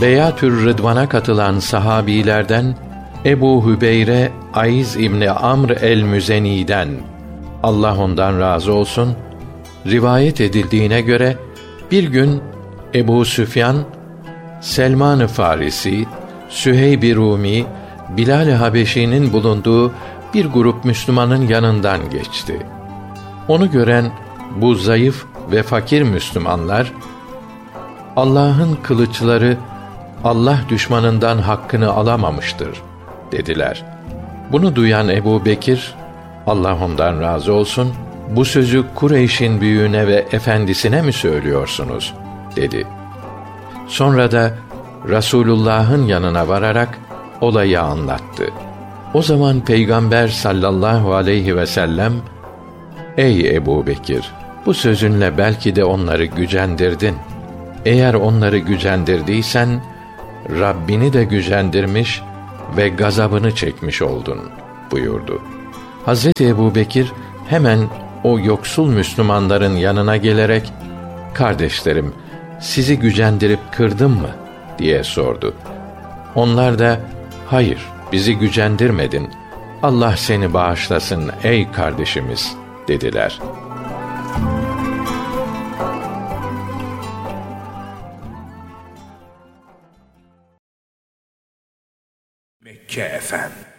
Beyatür Rıdvan'a katılan sahabilerden Ebu Hübeyre Ayz İbni Amr el-Müzeni'den, Allah ondan razı olsun, rivayet edildiğine göre bir gün Ebu Süfyan, Selman-ı Farisi, Süheyb-i Rumi, Bilal-i Habeşi'nin bulunduğu bir grup Müslümanın yanından geçti. Onu gören bu zayıf ve fakir Müslümanlar, Allah'ın kılıçları Allah düşmanından hakkını alamamıştır dediler. Bunu duyan Ebu Bekir, Allah ondan razı olsun, bu sözü Kureyş'in büyüğüne ve efendisine mi söylüyorsunuz dedi. Sonra da Rasulullah'ın yanına vararak olayı anlattı. O zaman Peygamber sallallahu aleyhi ve sellem, ey Ebu Bekir, bu sözünle belki de onları gücendirdin. Eğer onları gücendirdiysen, Rabbini de gücendirmiş ve gazabını çekmiş oldun buyurdu. Hazreti Ebubekir hemen o yoksul Müslümanların yanına gelerek, kardeşlerim, sizi gücendirip kırdım mı diye sordu. Onlar da, hayır, bizi gücendirmedin, Allah seni bağışlasın ey kardeşimiz dediler. Mekke Efem